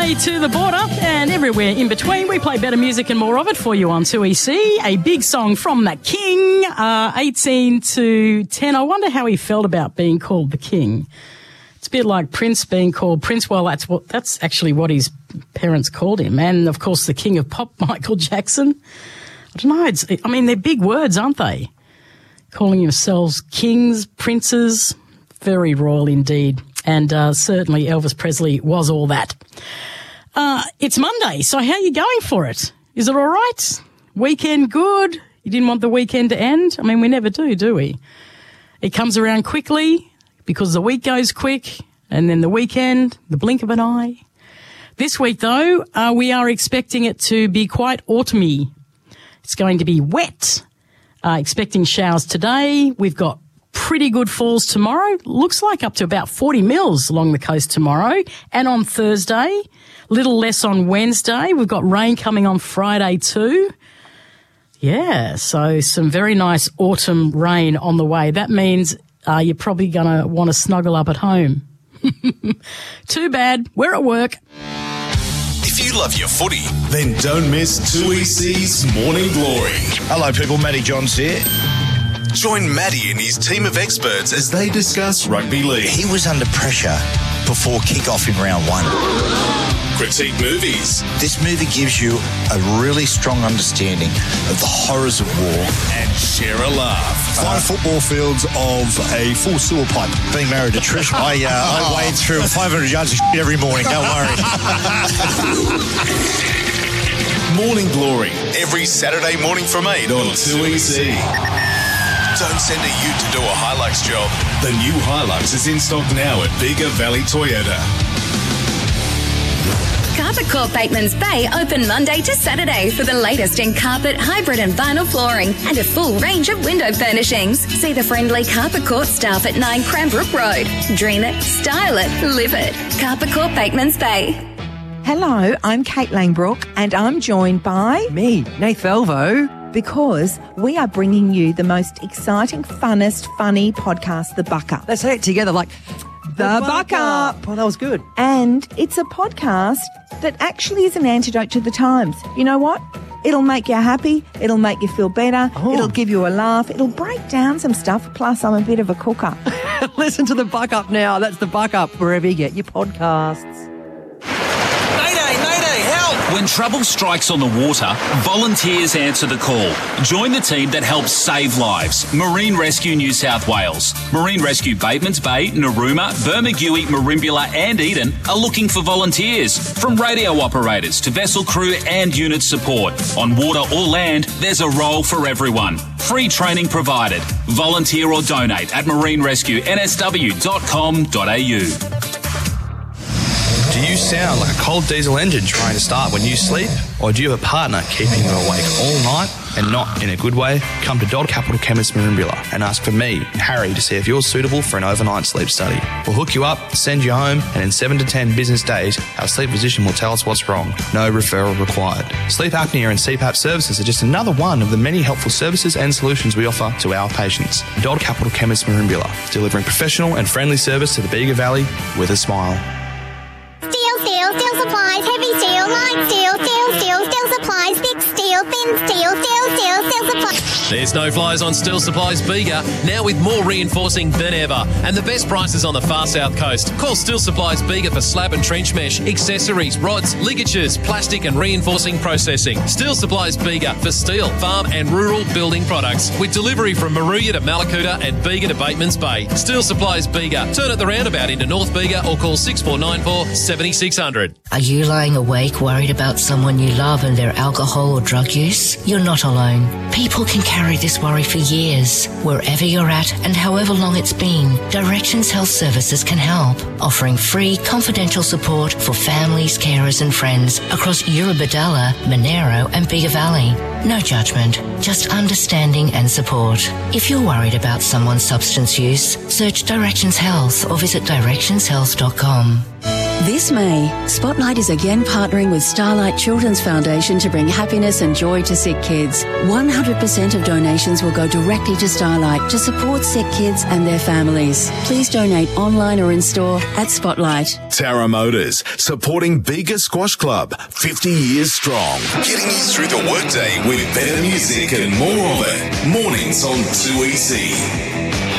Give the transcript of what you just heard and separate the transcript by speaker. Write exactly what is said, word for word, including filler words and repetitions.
Speaker 1: way to the border and everywhere in between. We play better music and more of it for you on two E C. A big song from the King, uh, eighteen to ten. I wonder how he felt about being called the King. It's a bit like Prince being called Prince. Well, that's what that's actually what his parents called him. And, of course, the King of Pop, Michael Jackson. I don't know. It's, I mean, they're big words, aren't they? Calling yourselves kings, princes. Very royal indeed. And uh, certainly Elvis Presley was all that. Uh, it's Monday, so how are you going for it? Is it all right? Weekend good? You didn't want the weekend to end? I mean, we never do, do we? It comes around quickly because the week goes quick, and then the weekend, the blink of an eye. This week, though, uh, we are expecting it to be quite autumny. It's going to be wet. Uh, expecting showers today. We've got pretty good falls tomorrow. Looks like up to about forty mils along the coast tomorrow. And on Thursday, little less on Wednesday. We've got rain coming on Friday too. Yeah, so some very nice autumn rain on the way. That means uh, you're probably going to want to snuggle up at home. Too bad. We're at work.
Speaker 2: If you love your footy, then don't miss two E C's Morning Glory.
Speaker 3: Hello, people. Matty Johns here.
Speaker 2: Join Matty and his team of experts as they discuss rugby league.
Speaker 3: He was under pressure before kick-off in round one.
Speaker 2: Critique movies.
Speaker 3: This movie gives you a really strong understanding of the horrors of war.
Speaker 2: And share a laugh.
Speaker 4: Five football fields of a full sewer pipe.
Speaker 3: Being married to Trish, I, uh, I wade through five hundred yards of shit every morning. Don't worry.
Speaker 2: Morning Glory. Every Saturday morning from eight on two E C. Don't send a ute to do a Hilux job. The new Hilux is in stock now at Bega Valley Toyota.
Speaker 5: Carpet Corp Bateman's Bay open Monday to Saturday for the latest in carpet, hybrid and vinyl flooring and a full range of window furnishings. See the friendly Carpet Corp staff at nine Cranbrook Road. Dream it, style it, live it. Carpet Corp Bateman's Bay.
Speaker 6: Hello, I'm Kate Langbrook and I'm joined by...
Speaker 7: Me, Nath Velvo.
Speaker 6: Because we are bringing you the most exciting, funnest, funny podcast, The Buck Up.
Speaker 7: Let's say it together like...
Speaker 6: The, the Buck Up.
Speaker 7: Oh, that was good.
Speaker 6: And it's a podcast that actually is an antidote to the times. You know what? It'll make you happy. It'll make you feel better. Oh. It'll give you a laugh. It'll break down some stuff. Plus, I'm a bit of a cooker.
Speaker 7: Listen to The Buck Up now. That's The Buck Up, wherever you get your podcasts.
Speaker 8: Mayday, mayday, help! When trouble strikes on the water, volunteers answer the call. Join the team that helps save lives. Marine Rescue New South Wales. Marine Rescue Batemans Bay, Narooma, Bermagui, Merimbula and Eden are looking for volunteers. From radio operators to vessel crew and unit support. On water or land, there's a role for everyone. Free training provided. Volunteer or donate at marine rescue n s w dot com dot a u.
Speaker 9: Do you sound like a cold diesel engine trying to start when you sleep? Or do you have a partner keeping you awake all night and not in a good way? Come to Dodd Capital Chemist Merimbula and ask for me, Harry, to see if you're suitable for an overnight sleep study. We'll hook you up, send you home, and in seven to ten business days, our sleep physician will tell us what's wrong. No referral required. Sleep apnea and C PAP services are just another one of the many helpful services and solutions we offer to our patients. Dodd Capital Chemist Merimbula, delivering professional and friendly service to the Bega Valley with a smile.
Speaker 10: Steel, steel, steel supplies, heavy steel, light steel, steel, steel, steel supplies, thick steel, thin steel, steel, steel, steel supplies.
Speaker 11: There's no flies on Steel Supplies Bega, now with more reinforcing than ever. And the best prices on the far south coast. Call Steel Supplies Bega for slab and trench mesh, accessories, rods, ligatures, plastic and reinforcing processing. Steel Supplies Bega for steel, farm and rural building products. With delivery from Maruya to Malakuta and Bega to Batemans Bay. Steel Supplies Bega. Turn at the roundabout into North Bega or call six four nine four, seven six zero zero.
Speaker 12: Are you lying awake worried about someone you love and their alcohol or drug use? You're not alone. People can carry this worry for years. Wherever you're at and however long it's been, Directions Health Services can help, offering free confidential support for families, carers and friends across Eurobodalla, Monero and Bega Valley. No judgment, just understanding and support. If you're worried about someone's substance use, search Directions Health or visit directions health dot com.
Speaker 13: This May, Spotlight is again partnering with Starlight Children's Foundation to bring happiness and joy to sick kids. one hundred percent of donations will go directly to Starlight to support sick kids and their families. Please donate online or in store at Spotlight.
Speaker 2: Tara Motors, supporting Bega Squash Club, fifty years strong. Getting you through the workday with better music and more of it. Mornings on two E C.